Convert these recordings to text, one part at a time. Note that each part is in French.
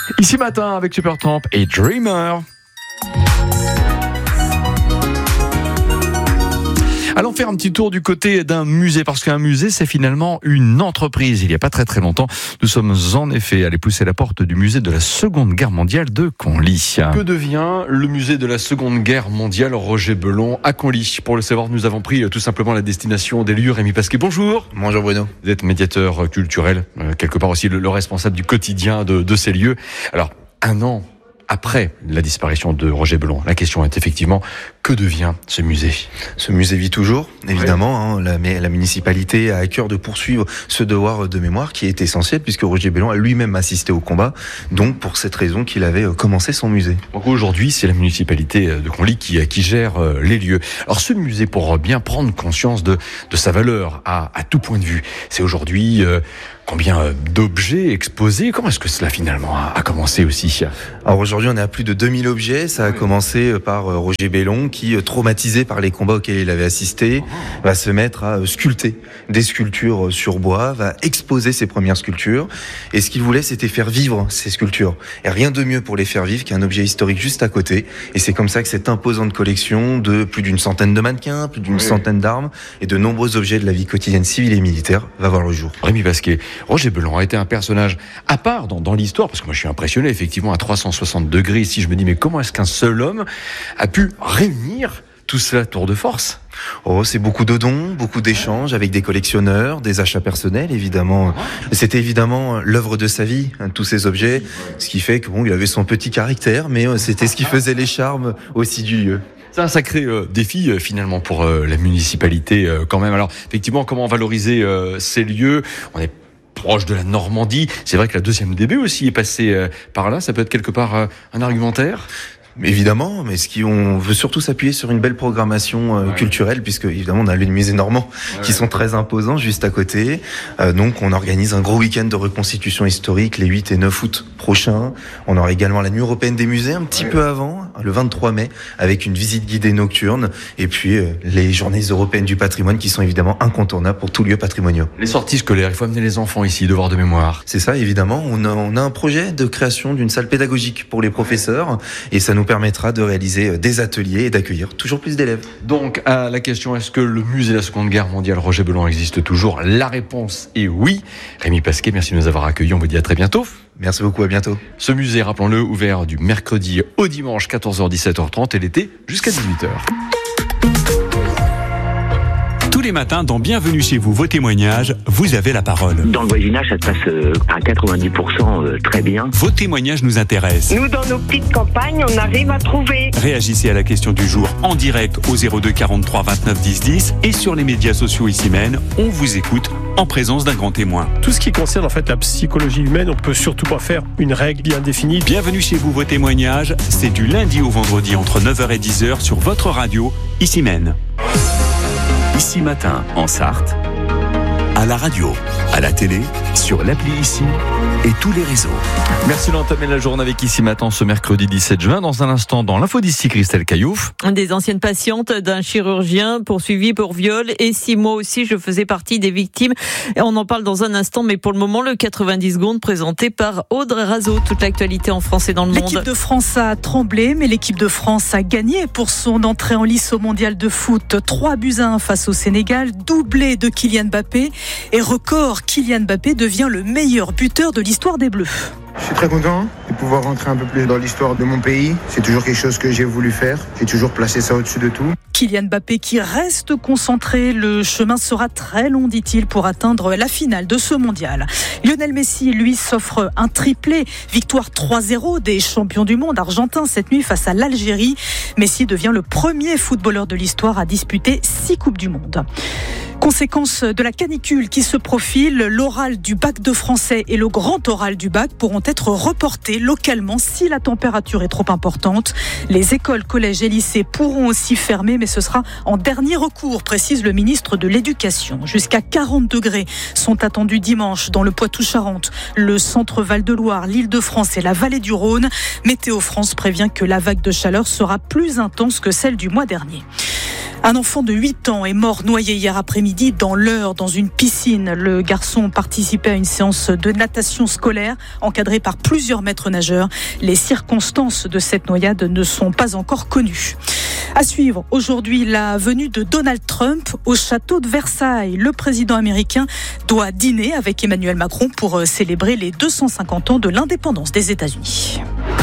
Ici matin avec Supertramp et Dreamer. Allons faire un petit tour du côté d'un musée, parce qu'un musée, c'est finalement une entreprise. Il n'y a pas très longtemps, nous sommes en effet allés pousser la porte du musée de la Seconde Guerre mondiale de Conly. Que devient le musée de la Seconde Guerre mondiale Roger Belon à Conly? Pour le savoir, nous avons pris tout simplement la destination des lieux. Rémi Pasquet, bonjour. Bonjour Bruno. Vous êtes médiateur culturel, quelque part aussi le responsable du quotidien de ces lieux. Alors, un an après la disparition de Roger Belon, la question est effectivement, que devient ce musée? Ce musée vit toujours, évidemment. Oui. La municipalité a à cœur de poursuivre ce devoir de mémoire qui est essentiel, puisque Roger Belon a lui-même assisté au combat, donc pour cette raison qu'il avait commencé son musée. Donc aujourd'hui, c'est la municipalité de Conly qui gère les lieux. Alors ce musée, pour bien prendre conscience de sa valeur à tout point de vue, c'est aujourd'hui combien d'objets exposés? Comment est-ce que cela finalement a commencé aussi? Alors aujourd'hui, on est à plus de 2000 objets. Ça a commencé par Roger Belon qui, traumatisé par les combats auxquels il avait assisté, va se mettre à sculpter des sculptures sur bois, va exposer ses premières sculptures. Et ce qu'il voulait, c'était faire vivre ces sculptures. Et rien de mieux pour les faire vivre qu'un objet historique juste à côté. Et c'est comme ça que cette imposante collection de plus d'une centaine de mannequins, plus d'une centaine d'armes et de nombreux objets de la vie quotidienne civile et militaire va voir le jour. Rémi Pasquet, Roger Belon a été un personnage à part dans l'histoire, parce que moi je suis impressionné effectivement à 360 degrés ici. Je me dis, mais comment est-ce qu'un seul homme a pu réunir tout cela à tour de force? C'est beaucoup de dons, beaucoup d'échanges avec des collectionneurs, des achats personnels évidemment. C'était évidemment l'œuvre de sa vie, tous ces objets, ce qui fait qu'il avait son petit caractère, mais c'était ce qui faisait les charmes aussi du lieu. C'est un sacré défi finalement pour la municipalité quand même. Alors effectivement, comment valoriser ces lieux? On est proche de la Normandie. C'est vrai que la 2e DB aussi est passée par là. Ça peut être quelque part un argumentaire? Évidemment, mais on veut surtout s'appuyer sur une belle programmation culturelle, puisque évidemment on a les musées normands qui sont très imposants juste à côté. Donc on organise un gros week-end de reconstitution historique les 8 et 9 août prochains. On aura également la nuit européenne des musées un petit peu avant, le 23 mai, avec une visite guidée nocturne, et puis les journées européennes du patrimoine qui sont évidemment incontournables pour tous lieux patrimoniaux. Les sorties scolaires, il faut amener les enfants ici, devoir de mémoire. C'est ça, évidemment. On a un projet de création d'une salle pédagogique pour les professeurs, et ça nous permettra de réaliser des ateliers et d'accueillir toujours plus d'élèves. Donc, à la question, est-ce que le musée de la Seconde Guerre mondiale Roger Belon existe toujours? La réponse est oui. Rémi Pasquet, merci de nous avoir accueillis. On vous dit à très bientôt. Merci beaucoup, à bientôt. Ce musée, rappelons-le, ouvert du mercredi au dimanche, 14h-17h30, et l'été jusqu'à 18h. Tous les matins, dans Bienvenue chez vous, vos témoignages, vous avez la parole. Dans le voisinage, ça se passe à 90% très bien. Vos témoignages nous intéressent. Nous, dans nos petites campagnes, on arrive à trouver. Réagissez à la question du jour en direct au 02 43 29 10 10 et sur les médias sociaux ici même. On vous écoute en présence d'un grand témoin. Tout ce qui concerne en fait la psychologie humaine, on peut surtout pas faire une règle bien définie. Bienvenue chez vous, vos témoignages, c'est du lundi au vendredi entre 9h et 10h sur votre radio, ici même. Ici matin, en Sarthe, à la radio, à la télé, sur l'appli Ici et tous les réseaux. Merci d'entamer la journée avec Ici Matin ce mercredi 17 juin. Dans un instant, dans l'info d'ici, Christelle Caillouf. Des anciennes patientes d'un chirurgien poursuivi pour viol. Et si moi aussi je faisais partie des victimes. Et on en parle dans un instant, mais pour le moment, le 90 secondes présenté par Audrey Razo. Toute l'actualité en France et dans le monde. L'équipe de France a tremblé, mais l'équipe de France a gagné pour son entrée en lice au mondial de foot. 3-1 face au Sénégal, doublé de Kylian Mbappé. Et record, Kylian Mbappé devient le meilleur buteur de l'histoire des Bleus. Je suis très content de pouvoir rentrer un peu plus dans l'histoire de mon pays. C'est toujours quelque chose que j'ai voulu faire. J'ai toujours placé ça au-dessus de tout. Kylian Mbappé qui reste concentré. Le chemin sera très long, dit-il, pour atteindre la finale de ce mondial. Lionel Messi, lui, s'offre un triplé. Victoire 3-0 des champions du monde argentins cette nuit face à l'Algérie. Messi devient le premier footballeur de l'histoire à disputer 6 Coupes du Monde. Conséquence de la canicule qui se profile, l'oral du bac de français et le grand oral du bac pourront être reportés localement si la température est trop importante. Les écoles, collèges et lycées pourront aussi fermer, mais ce sera en dernier recours, précise le ministre de l'Éducation. Jusqu'à 40 degrés sont attendus dimanche dans le Poitou-Charentes, le centre Val-de-Loire, l'Île-de-France et la vallée du Rhône. Météo France prévient que la vague de chaleur sera plus intense que celle du mois dernier. Un enfant de 8 ans est mort noyé hier après-midi dans l'Eure, dans une piscine. Le garçon participait à une séance de natation scolaire encadrée par plusieurs maîtres nageurs. Les circonstances de cette noyade ne sont pas encore connues. À suivre aujourd'hui la venue de Donald Trump au château de Versailles. Le président américain doit dîner avec Emmanuel Macron pour célébrer les 250 ans de l'indépendance des États-Unis.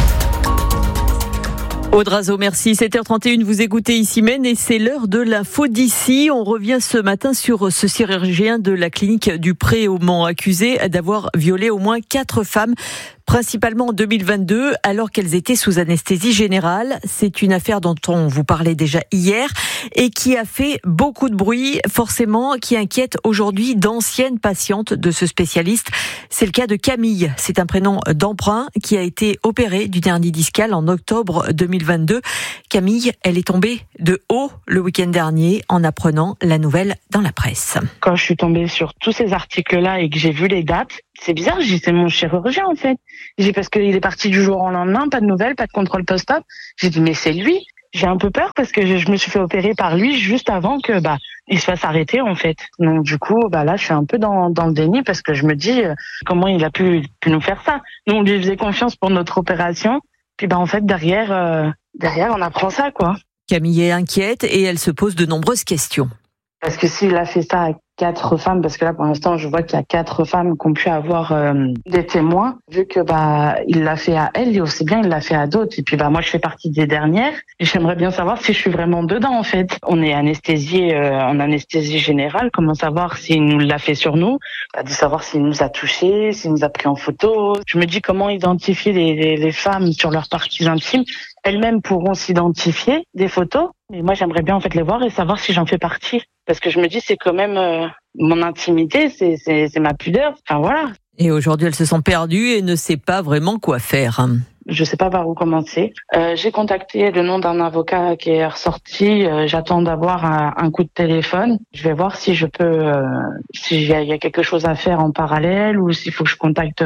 Aude Razo, merci. 7h31, vous écoutez Ici-Même et c'est l'heure de l'info d'ici. On revient ce matin sur ce chirurgien de la clinique du Pré au Mans, accusé d'avoir violé au moins 4 femmes, principalement en 2022, alors qu'elles étaient sous anesthésie générale. C'est une affaire dont on vous parlait déjà hier et qui a fait beaucoup de bruit, forcément, qui inquiète aujourd'hui d'anciennes patientes de ce spécialiste. C'est le cas de Camille. C'est un prénom d'emprunt qui a été opéré du hernie discale en octobre 2022. Camille, elle est tombée de haut le week-end dernier en apprenant la nouvelle dans la presse. Quand je suis tombée sur tous ces articles-là et que j'ai vu les dates, c'est bizarre, j'ai dit c'est mon chirurgien en fait. J'ai parce qu'il est parti du jour au lendemain, pas de nouvelles, pas de contrôle post-op. J'ai dit mais c'est lui. J'ai un peu peur parce que je me suis fait opérer par lui juste avant que il se fasse arrêter en fait. Donc du coup là je suis un peu dans le déni parce que je me dis comment il a pu nous faire ça. Nous on lui faisait confiance pour notre opération, puis en fait derrière on apprend ça quoi. Camille est inquiète et elle se pose de nombreuses questions. Parce que s'il a fait ça à 4 femmes, parce que là pour l'instant je vois qu'il y a 4 femmes qui ont pu avoir des témoins, vu que il l'a fait à elle et aussi bien il l'a fait à d'autres. Et puis moi je fais partie des dernières. Et j'aimerais bien savoir si je suis vraiment dedans en fait. On est anesthésié en anesthésie générale. Comment savoir s'il nous l'a fait sur nous, de savoir s'il nous a touchés, s'il nous a pris en photo. Je me dis comment identifier les femmes sur leurs parties intimes. Elles-mêmes pourront s'identifier des photos. Mais moi j'aimerais bien en fait les voir et savoir si j'en fais partie. Parce que je me dis c'est quand même mon intimité, c'est ma pudeur. Enfin voilà. Et aujourd'hui elle se sent perdue et ne sait pas vraiment quoi faire. Je sais pas par où commencer. J'ai contacté le nom d'un avocat qui est ressorti. J'attends d'avoir un coup de téléphone. Je vais voir si je peux, s'il y a quelque chose à faire en parallèle ou s'il faut que je contacte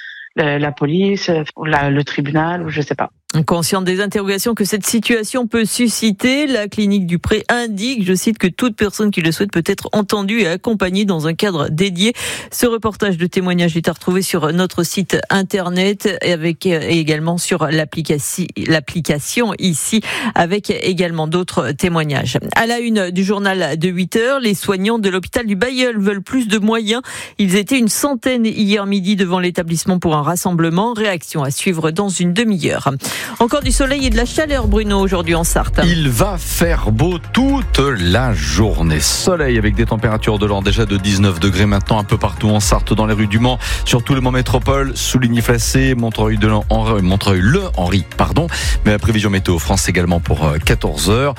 la police, ou le tribunal, ou je sais pas. Consciente des interrogations que cette situation peut susciter, la clinique du Pré indique, je cite, que toute personne qui le souhaite peut être entendue et accompagnée dans un cadre dédié. Ce reportage de témoignage est à retrouver sur notre site internet et également sur l'application ici, avec également d'autres témoignages. À la une du journal de 8h, les soignants de l'hôpital du Bailleul veulent plus de moyens. Ils étaient une centaine hier midi devant l'établissement pour un rassemblement. Réaction à suivre dans une demi-heure. Encore du soleil et de la chaleur, Bruno, aujourd'hui en Sarthe. Il va faire beau toute la journée. Soleil avec des températures de l'ordre déjà de 19 degrés maintenant un peu partout en Sarthe, dans les rues du Mans, surtout le Mans Métropole, Souligny-Flacé, Montreuil-le-Henri, mais la prévision météo France également pour 14h.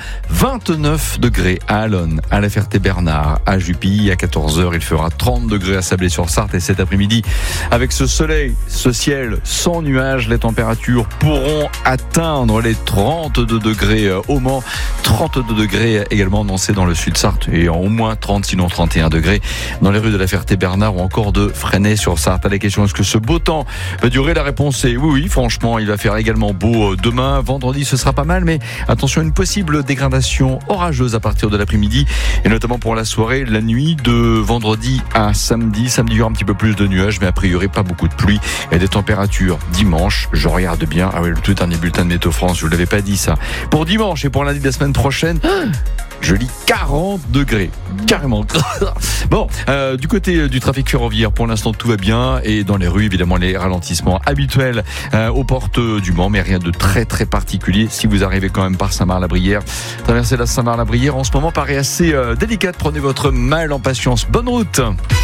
29 degrés à Allonne, à La Ferté-Bernard, à Jupille. À 14h, il fera 30 degrés à Sablé-sur-Sarthe. Et cet après-midi, avec ce soleil, ce ciel sans nuages, les températures pourront atteindre les 32 degrés au Mans, 32 degrés également annoncés dans le sud Sarthe et au moins 30, sinon 31 degrés dans les rues de La Ferté-Bernard ou encore de Fresnay-sur-Sarthe. À la question, est-ce que ce beau temps va durer? La réponse est oui, franchement, il va faire également beau demain. Vendredi, ce sera pas mal, mais attention à une possible dégradation orageuse à partir de l'après-midi et notamment pour la soirée, la nuit de vendredi à samedi. Samedi, il y aura un petit peu plus de nuages, mais a priori pas beaucoup de pluie et des températures dimanche. Je regarde bien. Ah oui, le tout dernier bulletin de Météo France, je vous l'avais pas dit ça. Pour dimanche et pour lundi de la semaine prochaine, je lis 40 degrés. Carrément. Bon, du côté du trafic ferroviaire, pour l'instant tout va bien et dans les rues, évidemment, les ralentissements habituels aux portes du Mans, mais rien de très très particulier. Si vous arrivez quand même par Saint-Marc-la-Brière, traverser la Saint-Marc-la-Brière en ce moment paraît assez délicate. Prenez votre mal en patience. Bonne route.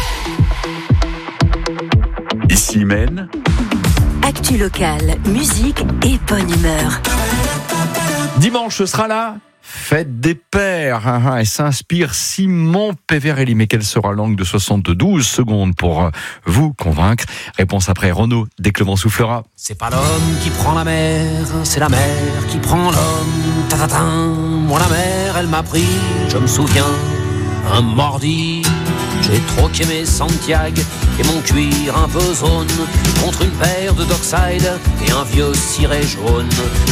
Ici Maine. Actu locale, musique et bonne humeur. Dimanche, ce sera la fête des pères. Et s'inspire Simon Péverelli. Mais quelle sera l'angle de 72 secondes pour vous convaincre? Réponse après Renaud, dès que le vent soufflera. C'est pas l'homme qui prend la mer, c'est la mer qui prend l'homme. Ta-ta-ta. Moi la mer, elle m'a pris, je me souviens, un mardi. J'ai troqué mes Santiago et mon cuir un peu zone contre une paire de Dockside et un vieux ciré jaune.